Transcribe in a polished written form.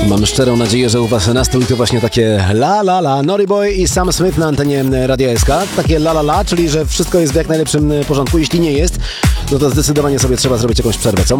Mam szczerą nadzieję, że u Was nastrój to właśnie takie la la la. Naughty Boy i Sam Smith na antenie Radia SK. Takie la la la, czyli że wszystko jest w jak najlepszym porządku. Jeśli nie jest, no to zdecydowanie sobie trzeba zrobić jakąś przerwę, co?